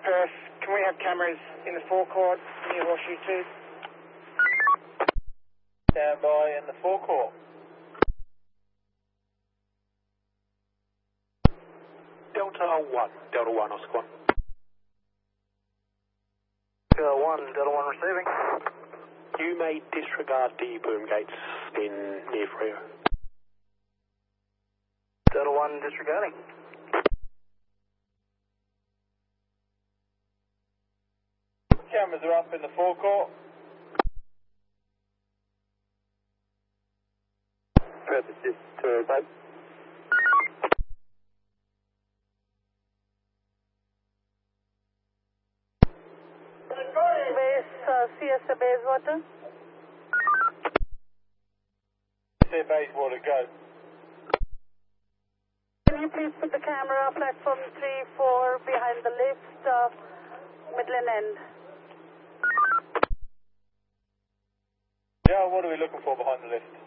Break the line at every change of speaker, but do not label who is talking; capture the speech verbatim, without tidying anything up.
Perth, can we have cameras in the forecourt near Horseshoe two?
Stand by in the forecourt.
Delta one, Delta one, Oscar one.
Delta one, Delta one receiving.
You may disregard the boom gates in near Freo.
Delta one disregarding. Cameras are up in the forecourt.
Perth assist to boat.
Base, uh, C S A Bayswater.
C S A Bayswater, go.
Can you please put the camera platform three four behind the lift, uh, Midland end?
Yeah, what are we looking for behind the lift?